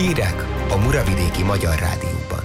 Hírek a Muravidéki Magyar Rádióban.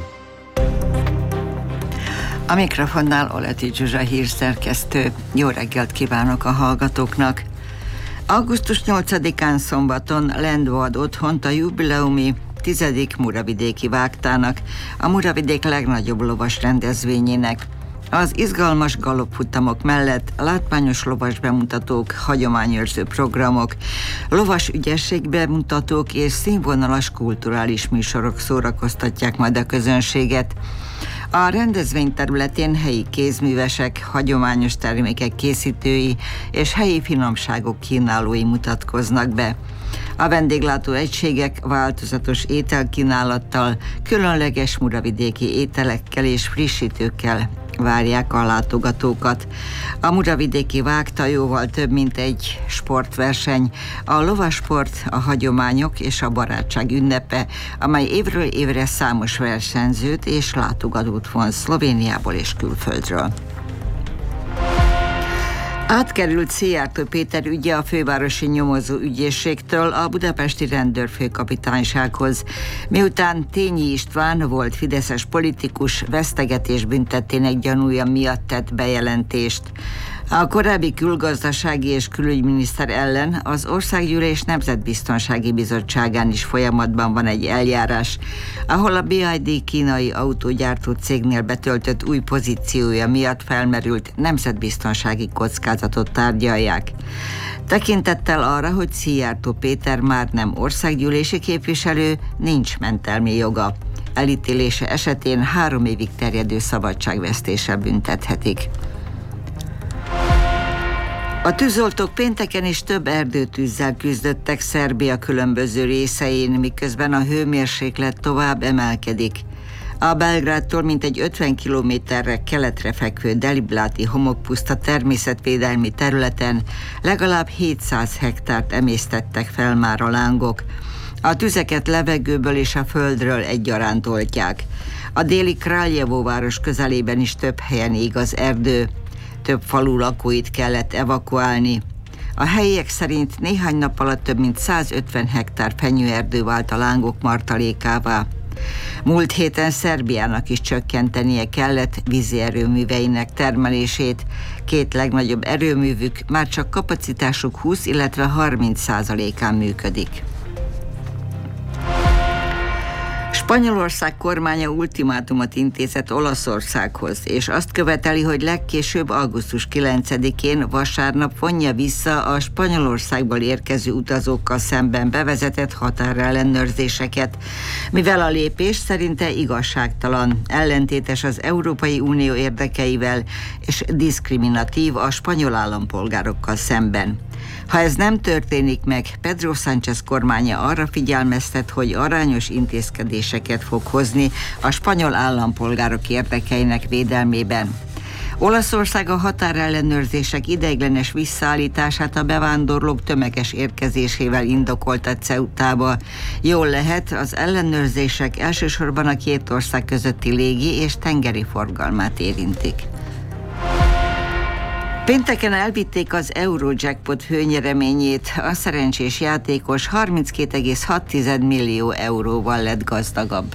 A mikrofonnál Oleti Zsuzsa hírszerkesztő. Jó reggelt kívánok a hallgatóknak! Augusztus 8-án szombaton Lendva ad otthont a jubileumi 10. Muravidéki Vágtának, a Muravidék legnagyobb lovas rendezvényének. Az izgalmas galoppfutamok mellett látványos lovas bemutatók, hagyományőrző programok, lovas ügyesség bemutatók és színvonalas kulturális műsorok szórakoztatják majd a közönséget. A rendezvény területén helyi kézművesek, hagyományos termékek készítői és helyi finomságok kínálói mutatkoznak be. A vendéglátó egységek változatos ételkínálattal, különleges muravidéki ételekkel és frissítőkkel várják a látogatókat. A Muravidéki Vágta jóval több, mint egy sportverseny. A lovasport, a hagyományok és a barátság ünnepe, amely évről évre számos versenyzőt és látogatót vonz Szlovéniából és külföldről. Átkerült Szijjártó Péter ügye a fővárosi nyomozó ügyészségtől a budapesti rendőrfőkapitánysághoz, miután Tényi István volt fideszes politikus vesztegetés büntettének gyanúja miatt tett bejelentést. A korábbi külgazdasági és külügyminiszter ellen az Országgyűlés Nemzetbiztonsági Bizottságán is folyamatban van egy eljárás, ahol a BYD kínai autógyártó cégnél betöltött új pozíciója miatt felmerült nemzetbiztonsági kockázatot tárgyalják. Tekintettel arra, hogy Szijjártó Péter már nem országgyűlési képviselő, nincs mentelmi joga. Elítélése esetén 3 évig terjedő szabadságvesztéssel büntethetik. A tűzoltók pénteken is több erdőtűzzel küzdöttek Szerbia különböző részein, miközben a hőmérséklet tovább emelkedik. A Belgrádtól mintegy 50 kilométerre keletre fekvő Delibláti homokpuszta természetvédelmi területen legalább 700 hektárt emésztettek fel már a lángok. A tüzeket levegőből és a földről egyaránt oltják. A déli Kraljevo város közelében is több helyen ég az erdő. Több falu lakóit kellett evakuálni. A helyiek szerint néhány nap alatt több mint 150 hektár fenyőerdő vált a lángok martalékává. Múlt héten Szerbiának is csökkentenie kellett vízi erőműveinek termelését. 2 legnagyobb erőművük már csak kapacitásuk 20, illetve 30%-án működik. Spanyolország kormánya ultimátumot intézett Olaszországhoz, és azt követeli, hogy legkésőbb augusztus 9-én vasárnap vonja vissza a Spanyolországból érkező utazókkal szemben bevezetett határellenőrzéseket, mivel a lépés szerinte igazságtalan, ellentétes az Európai Unió érdekeivel és diszkriminatív a spanyol állampolgárokkal szemben. Ha ez nem történik meg, Pedro Sánchez kormánya arra figyelmeztet, hogy arányos intézkedéseket fog hozni a spanyol állampolgárok érdekeinek védelmében. Olaszország a határellenőrzések ideiglenes visszaállítását a bevándorlók tömeges érkezésével indokolta Ceutába. Jól lehet, az ellenőrzések elsősorban a 2 ország közötti légi és tengeri forgalmát érintik. Pénteken elvitték az Eurojackpot főnyereményét, a szerencsés játékos 32,6 millió euróval lett gazdagabb.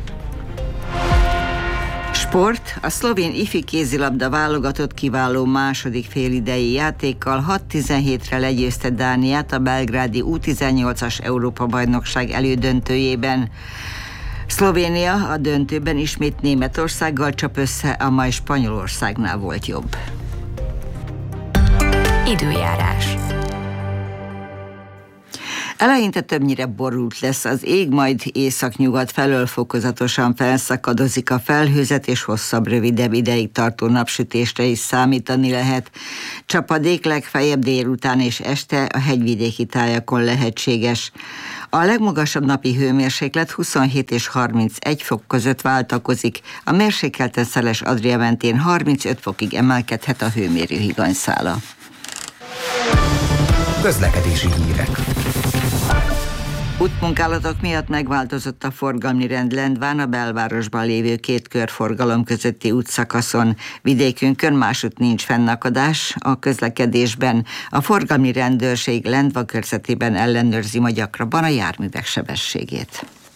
Sport, a szlovén ifi kézilabda válogatott kiváló második félidei játékkal 6-17-re legyőzte Dániát a belgrádi U18-as Európa-bajnokság elődöntőjében. Szlovénia a döntőben ismét Németországgal csap össze, amely Spanyolországnál volt jobb. Időjárás. Eleinte többnyire borult lesz az ég, majd északnyugat felől fokozatosan felszakadozik a felhőzet, és hosszabb, rövidebb ideig tartó napsütésre is számítani lehet. Csapadék legfeljebb délután és este a hegyvidéki tájakon lehetséges. A legmagasabb napi hőmérséklet 27 és 31 fok között váltakozik, a mérsékelten szeles Adria mentén 35 fokig emelkedhet a hőmérő higanyszála. Közlekedési hírek. Útmunkálatok miatt megváltozott a forgalmi rend Lendván a belvárosban lévő 2 körforgalom közötti útszakaszon. Vidékünkön másút nincs fennakadás a közlekedésben. A forgalmi rendőrség Lendva körzetében ellenőrzi ma gyakrabban a járművek sebességét.